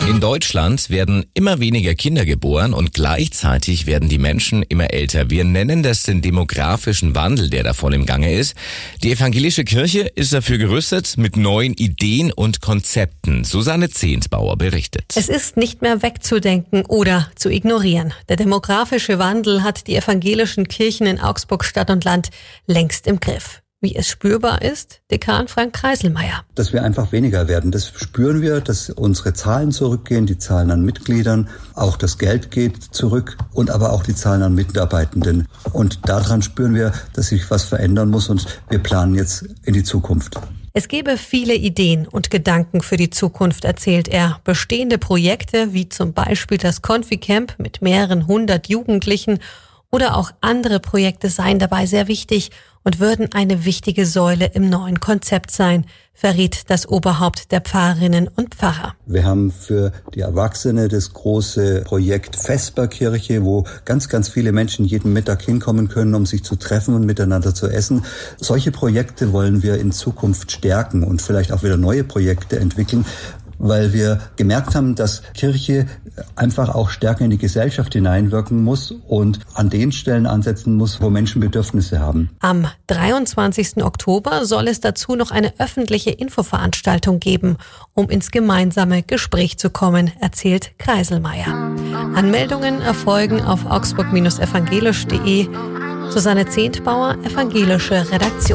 In Deutschland werden immer weniger Kinder geboren und gleichzeitig werden die Menschen immer älter. Wir nennen das den demografischen Wandel, der da voll im Gange ist. Die evangelische Kirche ist dafür gerüstet mit neuen Ideen und Konzepten. Susanne Zehntbauer berichtet. Es ist nicht mehr wegzudenken oder zu ignorieren. Der demografische Wandel hat die evangelischen Kirchen in Augsburg Stadt und Land längst im Griff. Wie es spürbar ist, Dekan Frank Kreiselmeier. Dass wir einfach weniger werden, das spüren wir, dass unsere Zahlen zurückgehen, die Zahlen an Mitgliedern, auch das Geld geht zurück und aber auch die Zahlen an Mitarbeitenden. Und daran spüren wir, dass sich was verändern muss und wir planen jetzt in die Zukunft. Es gebe viele Ideen und Gedanken für die Zukunft, erzählt er. Bestehende Projekte wie zum Beispiel das Konfi-Camp mit mehreren 100 Jugendlichen oder auch andere Projekte seien dabei sehr wichtig und würden eine wichtige Säule im neuen Konzept sein, verriet das Oberhaupt der Pfarrerinnen und Pfarrer. Wir haben für die Erwachsene das große Projekt Vesperkirche, wo ganz, ganz viele Menschen jeden Mittag hinkommen können, um sich zu treffen und miteinander zu essen. Solche Projekte wollen wir in Zukunft stärken und vielleicht auch wieder neue Projekte entwickeln, weil wir gemerkt haben, dass Kirche einfach auch stärker in die Gesellschaft hineinwirken muss und an den Stellen ansetzen muss, wo Menschen Bedürfnisse haben. Am 23. Oktober soll es dazu noch eine öffentliche Infoveranstaltung geben, um ins gemeinsame Gespräch zu kommen, erzählt Kreiselmeier. Anmeldungen erfolgen auf augsburg-evangelisch.de. Susanne Zehntbauer, evangelische Redaktion.